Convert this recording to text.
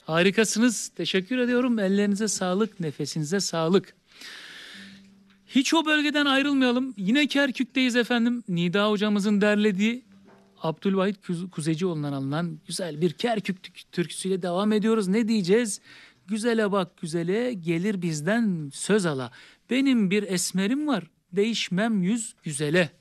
Harikasınız. Teşekkür ediyorum. Ellerinize sağlık, nefesinize sağlık. Hiç o bölgeden ayrılmayalım. Yine Kerkük'teyiz efendim. Nida hocamızın derlediği Abdülvahit Kuzecioğlu'ndan alınan güzel bir Kerkük türküsüyle devam ediyoruz. Ne diyeceğiz? Güzele bak güzele, gelir bizden söz ala. Benim bir esmerim var, değişmem yüz güzele.